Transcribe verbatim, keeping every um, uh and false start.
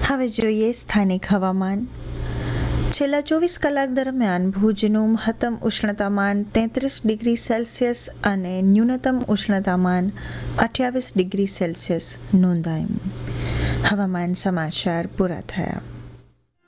હવે જોઈએ સ્થાનિક હવામાન. છેલ્લા ચોવીસ કલાક દરમિયાન ભુજનું મહત્તમ ઉષ્ણતામાન તેત્રીસ ડિગ્રી સેલ્સિયસ અને ન્યૂનતમ ઉષ્ણતામાન અઠ્યાવીસ ડિગ્રી સેલ્સિયસ નોંધાયું. હવામાન સમાચાર પૂરા થયા.